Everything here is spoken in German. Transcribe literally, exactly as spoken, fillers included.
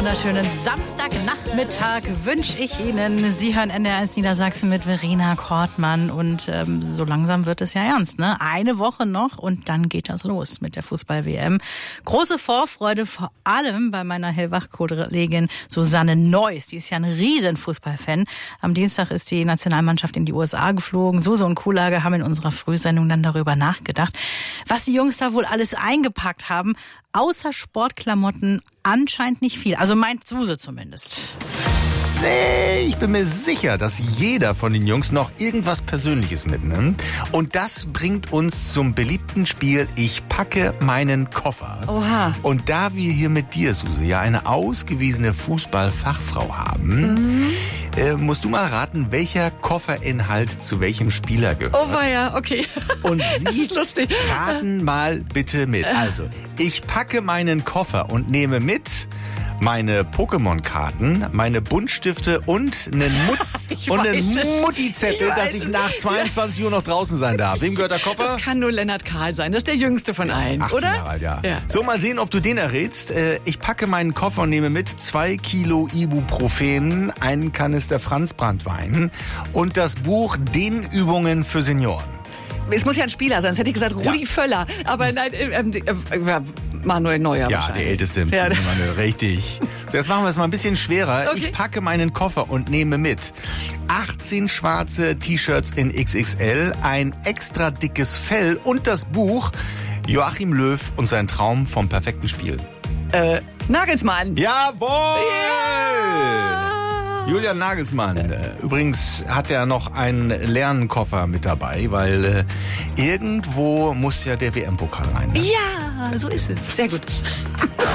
wunderschönen Samstagnachmittag wünsche ich Ihnen. Sie hören N D R eins Niedersachsen mit Verena Kortmann und ähm, so langsam wird es ja ernst, ne? Eine Woche noch und dann geht das los mit der Fußball-W M. Große Vorfreude vor allem bei meiner Hellwach-Kollegin Susanne Neuss. Die ist ja ein riesen Fußballfan. Am Dienstag ist die Nationalmannschaft in die U S A geflogen. Suse und Kuhlage haben in unserer Frühsendung dann darüber nachgedacht, was die Jungs da wohl alles eingepackt haben. Außer Sportklamotten anscheinend nicht viel. Also meint Suse zumindest. Nee, ich bin mir sicher, dass jeder von den Jungs noch irgendwas Persönliches mitnimmt. Und das bringt uns zum beliebten Spiel Ich packe meinen Koffer. Oha. Und da wir hier mit dir, Suse, ja eine ausgewiesene Fußballfachfrau haben, mhm. äh, musst du mal raten, welcher Kofferinhalt zu welchem Spieler gehört. Oh ja, okay. Und Sie das ist lustig. raten mal bitte mit. Also, ich packe meinen Koffer und nehme mit meine Pokémon-Karten, meine Buntstifte und einen, Mut und einen Mutti-Zettel, dass ich nach zweiundzwanzig Uhr noch draußen sein darf. Wem gehört der Koffer? Das kann nur Lennart Kahl sein. Das ist der jüngste von allen, achtzehn oder? Jahre alt, ja. ja. So, mal sehen, ob du den errätst. Ich packe meinen Koffer und nehme mit zwei Kilo Ibuprofen, einen Kanister Franzbranntwein und das Buch Dehnübungen für Senioren. Es muss ja ein Spieler sein, sonst hätte ich gesagt Rudi ja. Völler. Aber nein, äh, äh, Manuel Neuer. Ja, der älteste im Team, Manuel, richtig. So, jetzt machen wir es mal ein bisschen schwerer. Okay. Ich packe meinen Koffer und nehme mit achtzehn schwarze T-Shirts in X X L, ein extra dickes Fell und das Buch Joachim Löw und sein Traum vom perfekten Spiel. Äh, Nagelsmann. Jawohl! Yeah! Julian Nagelsmann. Übrigens hat er noch einen leeren Koffer mit dabei, weil äh, irgendwo muss ja der W M-Pokal rein. Ne? Ja, so ist es. Sehr gut.